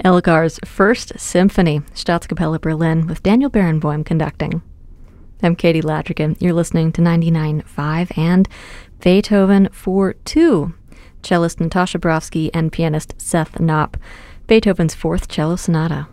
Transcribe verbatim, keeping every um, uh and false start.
Elgar's First Symphony, Staatskapelle Berlin, with Daniel Barenboim conducting. I'm Katie Ladrigan. You're listening to ninety-nine point five and Beethoven for Two. Cellist Natasha Borowski and pianist Seth Knopp. Beethoven's Fourth Cello Sonata.